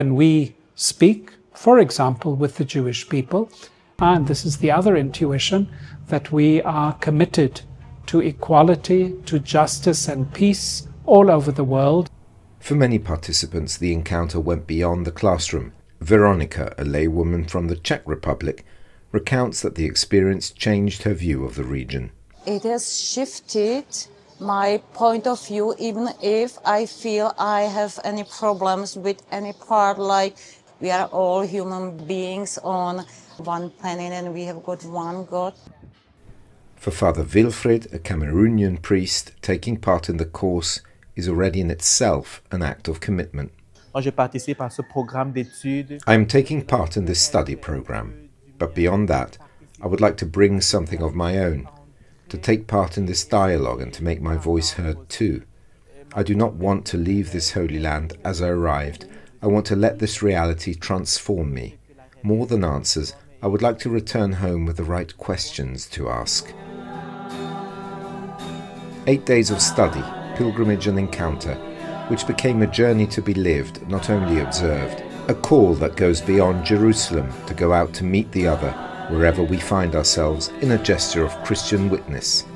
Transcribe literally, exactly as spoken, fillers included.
And we speak, for example, with the Jewish people, and this is the other intuition, that we are committed to equality, to justice and peace all over the world. For many participants, the encounter went beyond the classroom. Veronika, a laywoman from the Czech Republic, recounts that the experience changed her view of the region. It has shifted my point of view, even if I feel I have any problems with any part, like we are all human beings on one planet and we have got one God. For Father Wilfried, a Cameroonian priest, taking part in the course is already in itself an act of commitment. I am taking part in this study program, but beyond that, I would like to bring something of my own, to take part in this dialogue and to make my voice heard too. I do not want to leave this Holy Land as I arrived. I want to let this reality transform me. More than answers, I would like to return home with the right questions to ask. Eight days of study, pilgrimage and encounter, which became a journey to be lived, not only observed. A call that goes beyond Jerusalem to go out to meet the other, wherever we find ourselves, in a gesture of Christian witness,